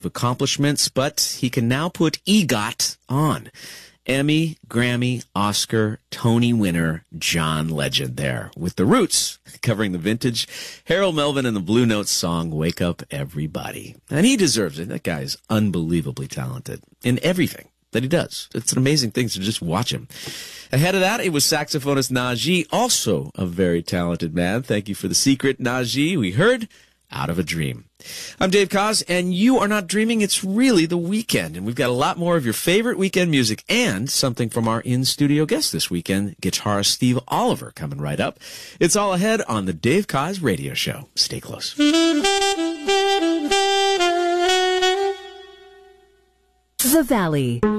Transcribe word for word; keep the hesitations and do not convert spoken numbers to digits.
accomplishments, but he can now put EGOT on. Emmy, Grammy, Oscar, Tony winner John Legend there with The Roots covering the vintage Harold Melvin and the Blue Notes song Wake Up Everybody. And he deserves it. That guy is unbelievably talented in everything that he does. It's an amazing thing to just watch him. Ahead of that, it was saxophonist Najee, also a very talented man. Thank you for the secret, Najee. We heard Out of a Dream. I'm Dave Koz, and you are not dreaming. It's really the weekend, and we've got a lot more of your favorite weekend music and something from our in-studio guest this weekend, guitarist Steve Oliver, coming right up. It's all ahead on the Dave Koz Radio Show. Stay close. The Valley.